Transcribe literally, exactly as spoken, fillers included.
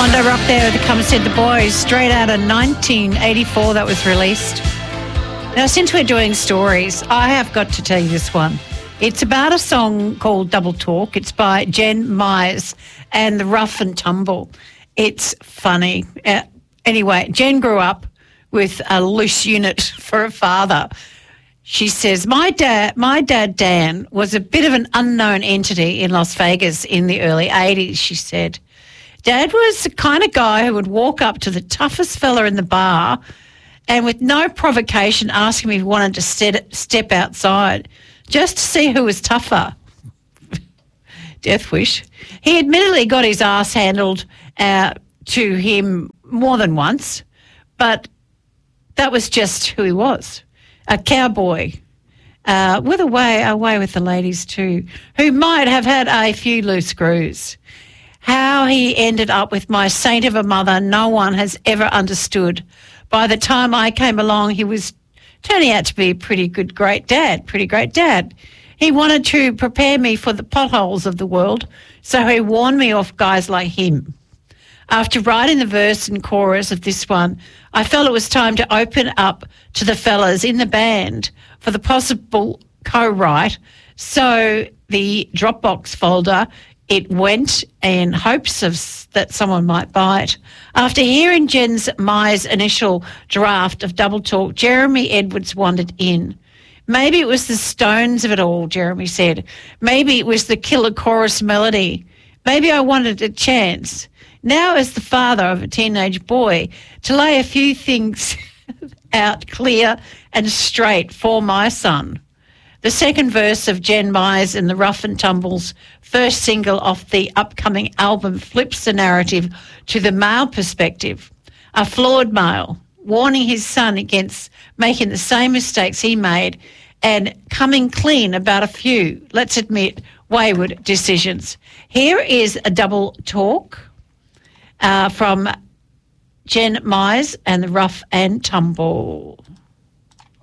Mondo up there with the Come Said the Boys, straight out of nineteen eighty-four that was released. Now, since we're doing stories, I have got to tell you this one. It's about a song called Double Talk. It's by Jen Myers and the Rough and Tumble. It's funny. Uh, anyway, Jen grew up with a loose unit for a father. She says, my dad, my dad, Dan, was a bit of an unknown entity in Las Vegas in the early eighties, she said. Dad was the kind of guy who would walk up to the toughest fella in the bar and with no provocation ask him if he wanted to step, step outside just to see who was tougher. Death wish. He admittedly got his ass handled uh, to him more than once, but that was just who he was, a cowboy uh, with a way, a way with the ladies too, who might have had a few loose screws. How he ended up with my saint of a mother, no one has ever understood. By the time I came along, he was turning out to be a pretty good, great dad, pretty great dad. He wanted to prepare me for the potholes of the world, so he warned me off guys like him. After writing the verse and chorus of this one, I felt it was time to open up to the fellas in the band for the possible co-write. So the Dropbox folder, it went in hopes of that someone might buy it. After hearing Jen Myers' initial draft of Double Talk, Jeremy Edwards wandered in. Maybe it was the stones of it all, Jeremy said. Maybe it was the killer chorus melody. Maybe I wanted a chance, now as the father of a teenage boy, to lay a few things out clear and straight for my son. The second verse of Jen Myers and the Rough and Tumble's first single off the upcoming album flips the narrative to the male perspective, a flawed male, warning his son against making the same mistakes he made and coming clean about a few, let's admit, wayward decisions. Here is a Double Talk uh, from Jen Myers and the Rough and Tumble.